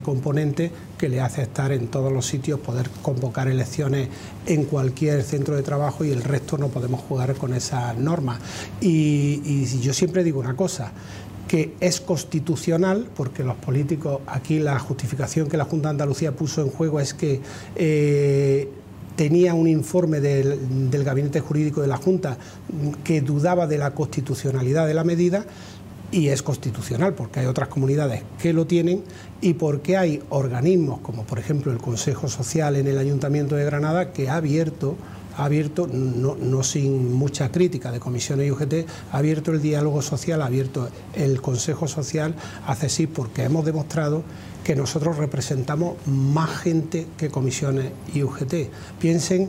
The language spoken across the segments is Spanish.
componente que le hace estar en todos los sitios, poder convocar elecciones en cualquier centro de trabajo, y el resto no podemos jugar con esas normas. Y yo siempre digo una cosa, que es constitucional, porque los políticos, aquí la justificación que la Junta de Andalucía puso en juego es que tenía un informe del Gabinete Jurídico de la Junta que dudaba de la constitucionalidad de la medida, y es constitucional porque hay otras comunidades que lo tienen, y porque hay organismos como por ejemplo el Consejo Social en el Ayuntamiento de Granada, que ha abierto, no sin mucha crítica de comisiones y UGT, ha abierto el diálogo social, ha abierto el Consejo Social a CSIC, porque hemos demostrado que nosotros representamos más gente que comisiones y UGT. Piensen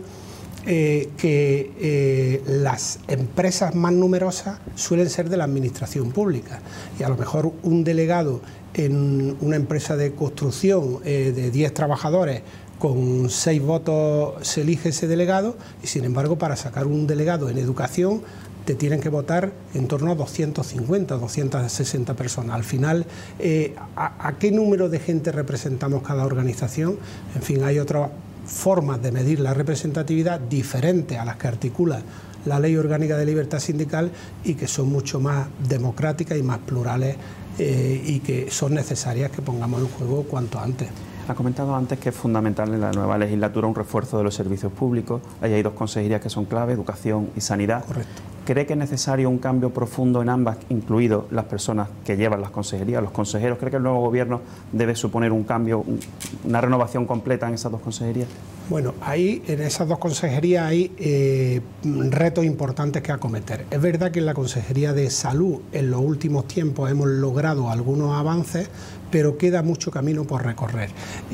que las empresas más numerosas suelen ser de la administración pública, y a lo mejor un delegado en una empresa de construcción de 10 trabajadores, con 6 votos se elige ese delegado, y sin embargo para sacar un delegado en educación te tienen que votar en torno a 250, 260 personas. Al final, ¿a qué número de gente representamos cada organización? En fin, hay otras formas de medir la representatividad diferentes a las que articula la Ley Orgánica de Libertad Sindical, y que son mucho más democráticas y más plurales, y que son necesarias que pongamos en juego cuanto antes. Ha comentado antes que es fundamental en la nueva legislatura un refuerzo de los servicios públicos. Ahí hay 2 consejerías que son clave, educación y sanidad. Correcto. ¿Cree que es necesario un cambio profundo en ambas, incluidos las personas que llevan las consejerías, los consejeros? ¿Cree que el nuevo gobierno debe suponer un cambio, una renovación completa en esas 2 consejerías? Bueno, ahí en esas 2 consejerías hay retos importantes que acometer. Es verdad que en la Consejería de Salud en los últimos tiempos hemos logrado algunos avances, pero queda mucho camino por recorrer.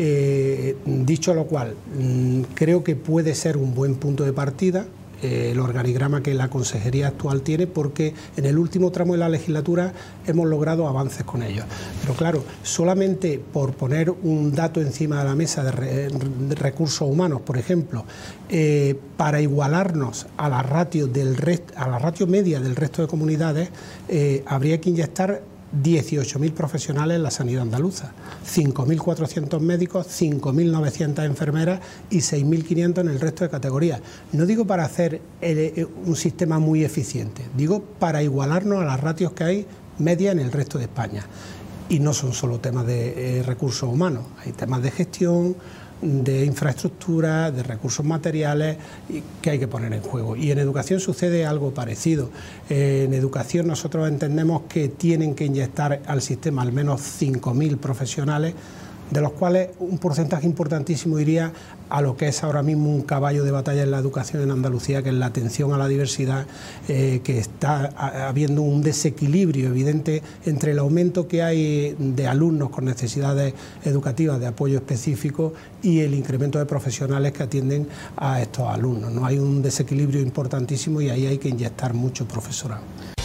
Dicho lo cual, creo que puede ser un buen punto de partida el organigrama que la consejería actual tiene, porque en el último tramo de la legislatura hemos logrado avances con ellos. Pero claro, solamente por poner un dato encima de la mesa de recursos humanos, por ejemplo, para igualarnos a la ratio media del resto de comunidades, habría que inyectar 18.000 profesionales en la sanidad andaluza, 5.400 médicos, 5.900 enfermeras y 6.500 en el resto de categorías. No digo para hacer un sistema muy eficiente, digo para igualarnos a las ratios que hay media en el resto de España. Y no son solo temas de recursos humanos, hay temas de gestión, de infraestructura, de recursos materiales que hay que poner en juego. Y en educación sucede algo parecido. En educación nosotros entendemos que tienen que inyectar al sistema al menos 5.000 profesionales, de los cuales un porcentaje importantísimo iría a lo que es ahora mismo un caballo de batalla en la educación en Andalucía, que es la atención a la diversidad, que está habiendo un desequilibrio evidente entre el aumento que hay de alumnos con necesidades educativas de apoyo específico y el incremento de profesionales que atienden a estos alumnos, ¿no? Hay un desequilibrio importantísimo y ahí hay que inyectar mucho profesorado.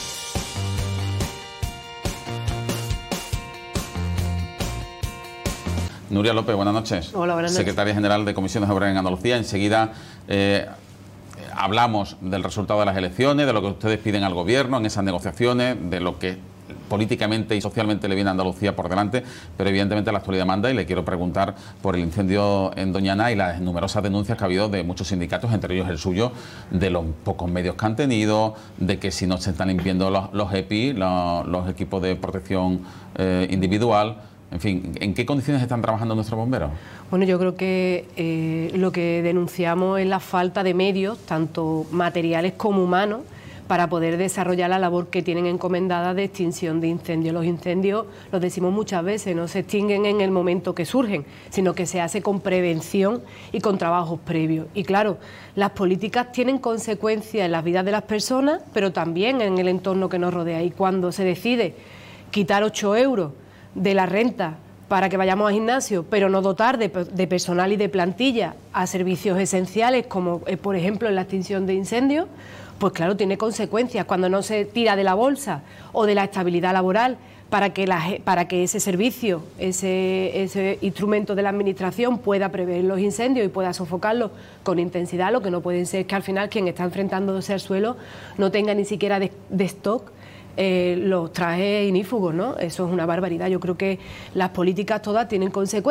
Nuria López, buenas noches. Hola, buenas noches. Secretaria General de Comisiones Obreras en Andalucía. Enseguida hablamos del resultado de las elecciones, de lo que ustedes piden al Gobierno en esas negociaciones, de lo que políticamente y socialmente le viene a Andalucía por delante, pero evidentemente la actualidad manda, y le quiero preguntar por el incendio en Doñana y las numerosas denuncias que ha habido de muchos sindicatos, entre ellos el suyo, de los pocos medios que han tenido, de que si no se están limpiando los EPI, los equipos de protección individual. En fin, ¿en qué condiciones están trabajando nuestros bomberos? Bueno, yo creo que lo que denunciamos es la falta de medios, tanto materiales como humanos, para poder desarrollar la labor que tienen encomendada de extinción de incendios. Los incendios, lo decimos muchas veces, no se extinguen en el momento que surgen, sino que se hace con prevención y con trabajos previos. Y claro, las políticas tienen consecuencias en las vidas de las personas, pero también en el entorno que nos rodea. Y cuando se decide quitar 8 euros de la renta para que vayamos al gimnasio, pero no dotar de personal y de plantilla a servicios esenciales, como por ejemplo en la extinción de incendios, pues claro, tiene consecuencias. Cuando no se tira de la bolsa o de la estabilidad laboral para que ese servicio, ese instrumento de la Administración pueda prever los incendios y pueda sofocarlos con intensidad, lo que no puede ser es que al final quien está enfrentándose al suelo no tenga ni siquiera de stock los trajes ignífugos, ¿no? Eso es una barbaridad. Yo creo que las políticas todas tienen consecuencias.